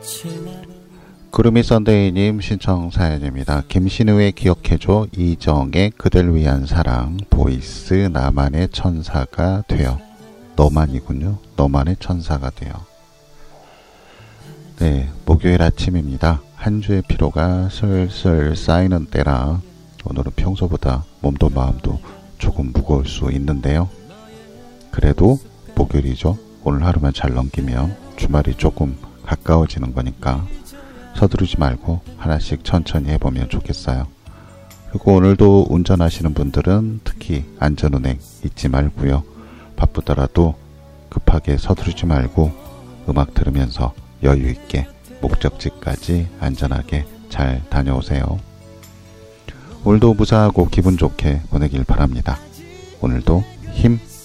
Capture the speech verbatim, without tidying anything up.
구름이 썬데이님 신청 사연입니다. 김신우의 기억해줘, 이정의 그댈 위한 사랑, 보이스 나만의 천사가 되어. 너만이군요. 너만의 천사가 되어. 네, 목요일 아침입니다. 한 주의 피로가 슬슬 쌓이는 때라 오늘은 평소보다 몸도 마음도 조금 무거울 수 있는데요. 그래도 목요일이죠. 오늘 하루만 잘 넘기면 주말이 조금 가까워지는 거니까 서두르지 말고 하나씩 천천히 해보면 좋겠어요. 그리고 오늘도 운전하시는 분들은 특히 안전운행 잊지 말고요. 바쁘더라도 급하게 서두르지 말고 음악 들으면서 여유있게 목적지까지 안전하게 잘 다녀오세요. 오늘도 무사하고 기분 좋게 보내길 바랍니다. 오늘도 힘